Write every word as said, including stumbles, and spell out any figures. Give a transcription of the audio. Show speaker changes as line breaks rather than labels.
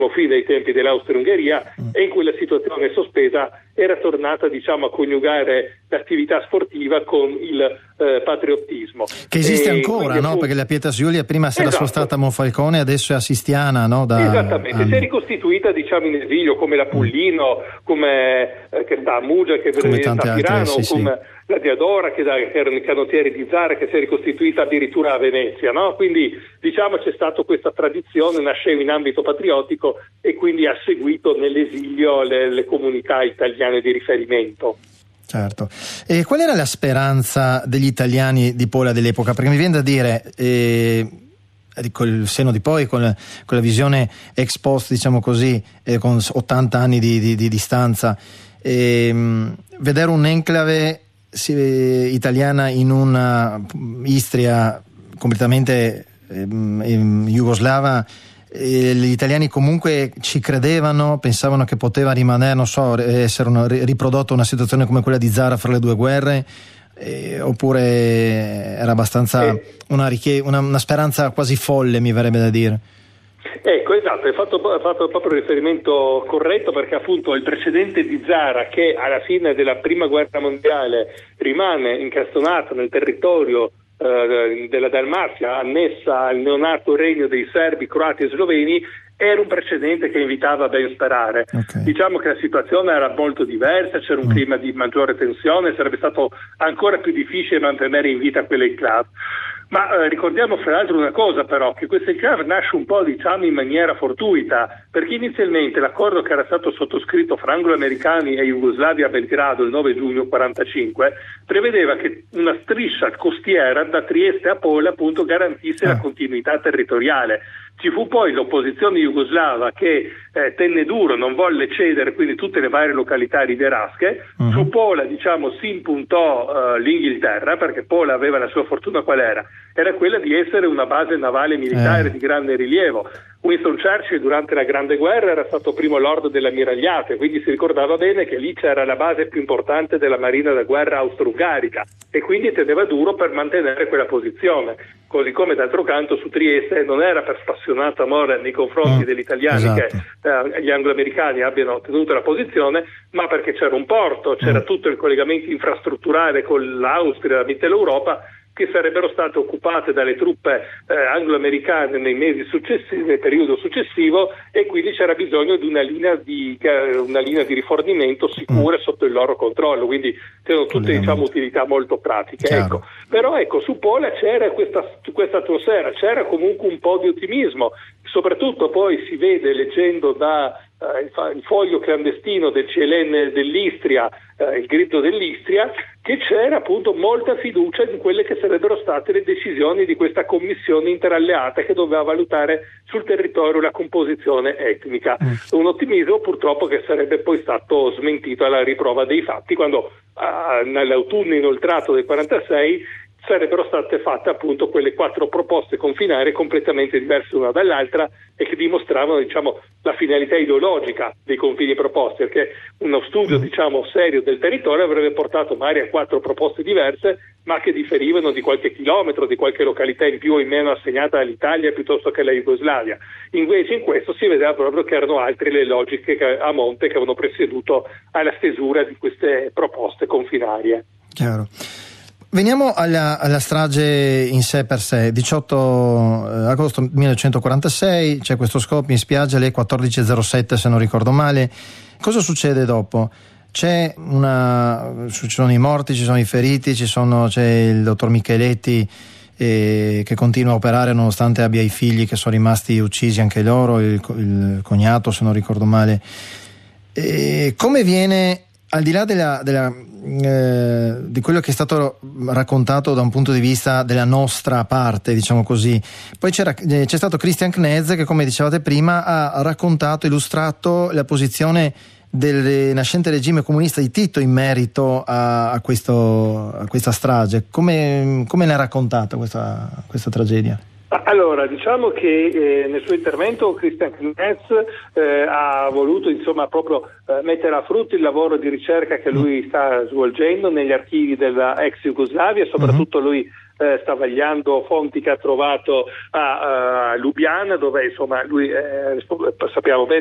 fin dai tempi dell'Austria-Ungheria, mm. e in quella situazione sospesa era tornata, diciamo, a coniugare l'attività sportiva con il eh, patriottismo.
Che esiste
e
ancora,
quindi,
no?
appunto,
Perché la Pietas Julia prima si era
esatto.
spostata a Monfalcone, adesso è Assistiana, no? Da
Esattamente,
anni.
si è ricostituita, diciamo, in esilio, come la Pullino, mm. come eh, che sta a Muggia, che
come
sta a Pirano,
altre, sì,
come
sì.
la Diadora, che, da, che erano i canottieri di Zara, che si è ricostituita addirittura a Venezia, no? Quindi, diciamo, c'è stata questa tradizione, nasceva in ambito patriottico e quindi ha seguito nell'esilio le, le comunità italiane di riferimento.
Certo. E qual era la speranza degli italiani di Pola dell'epoca? Perché mi viene da dire, eh, col senno di poi, con, con la visione ex post, diciamo così, eh, con ottanta anni di, di, di distanza, eh, vedere un'enclave eh, italiana in una Istria completamente eh, jugoslava, e gli italiani comunque ci credevano, pensavano che poteva rimanere, non so, essere una, riprodotta una situazione come quella di Zara fra le due guerre, eh, oppure era abbastanza
eh.
una, richie- una, una speranza quasi folle, mi verrebbe da dire.
Ecco, esatto, hai fatto, hai fatto proprio il riferimento corretto, perché appunto il precedente di Zara, che alla fine della prima guerra mondiale rimane incastonato nel territorio della Dalmazia, annessa al neonato regno dei serbi, croati e sloveni, era un precedente che invitava a ben sperare. Okay. Diciamo che la situazione era molto diversa, c'era un mm. clima di maggiore tensione, sarebbe stato ancora più difficile mantenere in vita quell'enclave. Ma eh, ricordiamo fra l'altro una cosa però, che questa enclave nasce un po', diciamo, in maniera fortuita, perché inizialmente l'accordo che era stato sottoscritto fra anglo-americani e Jugoslavia a Belgrado il nove giugno quarantacinque prevedeva che una striscia costiera da Trieste a Pola appunto garantisse ah. la continuità territoriale. Ci fu poi l'opposizione jugoslava che eh, tenne duro, non volle cedere quindi tutte le varie località rivierasche. Uh-huh. Su Pola, diciamo, si impuntò uh, l'Inghilterra, perché Pola aveva la sua fortuna qual era? Era quella di essere una base navale militare eh. di grande rilievo. Winston Churchill durante la Grande Guerra era stato primo lord dell'ammiragliato, quindi si ricordava bene che lì c'era la base più importante della marina da guerra austro-ungarica e quindi teneva duro per mantenere quella posizione. Così come d'altro canto su Trieste non era per spassionato amore nei confronti mm, degli italiani esatto. che eh, gli anglo-americani abbiano ottenuto la posizione, ma perché c'era un porto, c'era mm. tutto il collegamento infrastrutturale con l'Austria, la Mitteleuropa, che sarebbero state occupate dalle truppe eh, anglo-americane nei mesi successivi, nel periodo successivo, e quindi c'era bisogno di una linea di, una linea di rifornimento sicura mm. sotto il loro controllo, quindi c'erano tutte, diciamo, utilità molto pratiche. Ecco. Però ecco, su Pola c'era questa, questa atmosfera, c'era comunque un po' di ottimismo, soprattutto poi si vede leggendo da uh, il foglio clandestino del C L N dell'Istria, uh, il grido dell'Istria, che c'era appunto molta fiducia in quelle che sarebbero state le decisioni di questa commissione interalleata che doveva valutare sul territorio la composizione etnica. Mm. Un ottimismo purtroppo che sarebbe poi stato smentito alla riprova dei fatti quando uh, nell'autunno inoltrato del quarantasei sarebbero state fatte appunto quelle quattro proposte confinarie completamente diverse una dall'altra e che dimostravano, diciamo, la finalità ideologica dei confini proposti, perché uno studio, diciamo, serio del territorio avrebbe portato magari a quattro proposte diverse, ma che differivano di qualche chilometro, di qualche località in più o in meno assegnata all'Italia piuttosto che alla Jugoslavia. Invece in questo si vedeva proprio che erano altre le logiche che, a monte che avevano presieduto alla stesura di queste proposte confinarie.
Chiaro. Veniamo alla, alla strage in sé per sé. diciotto agosto millenovecentoquarantasei, c'è questo scoppio in spiaggia alle quattordici e zero sette se non ricordo male. Cosa succede dopo? C'è una, ci sono i morti, ci sono i feriti, ci sono, c'è il dottor Micheletti eh, che continua a operare nonostante abbia i figli che sono rimasti uccisi anche loro, il, il cognato se non ricordo male. E come viene, al di là della, della eh, di quello che è stato raccontato da un punto di vista della nostra parte, diciamo così, poi c'era, eh, c'è stato Christian Knez che, come dicevate prima, ha raccontato, illustrato la posizione del nascente regime comunista di Tito in merito a, a, questo, a questa strage. Come, come l'ha raccontata questa, questa tragedia?
Allora, diciamo che eh, nel suo intervento Christian Knez eh, ha voluto, insomma, proprio eh, mettere a frutto il lavoro di ricerca che lui sta svolgendo negli archivi della ex Jugoslavia, soprattutto uh-huh. lui eh, sta vagliando fonti che ha trovato a, a Lubiana, dove insomma lui eh, sappiamo bene